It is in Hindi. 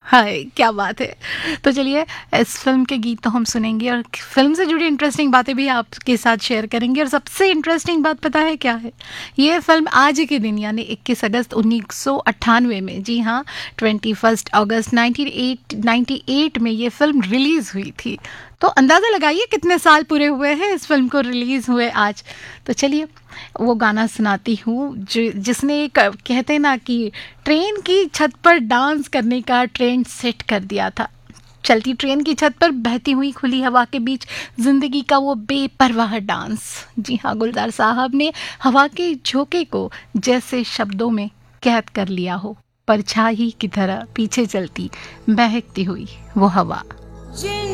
हाय, क्या बात है। तो चलिए, इस फ़िल्म के गीत तो हम सुनेंगे और फ़िल्म से जुड़ी इंटरेस्टिंग बातें भी आपके साथ शेयर करेंगे। और सबसे इंटरेस्टिंग बात पता है क्या है? ये फ़िल्म आज के दिन यानी 21 अगस्त 1998 में, जी हाँ, 21 अगस्त 1998 में ये फ़िल्म रिलीज़ हुई थी। तो अंदाज़ा लगाइए कितने साल पूरे हुए हैं इस फ़िल्म को रिलीज़ हुए आज। तो चलिए, वो गाना सुनाती हूँ जिसने कहते हैं ना कि ट्रेन की छत पर डांस करने का ट्रेंड सेट कर दिया था। चलती ट्रेन की छत पर बहती हुई खुली हवा के बीच जिंदगी का वो बेपरवाह डांस। जी हाँ, गुलजार साहब ने हवा के झोंके को जैसे शब्दों में कैद कर लिया हो, परछाई की तरह पीछे चलती बहकती हुई वो हवा।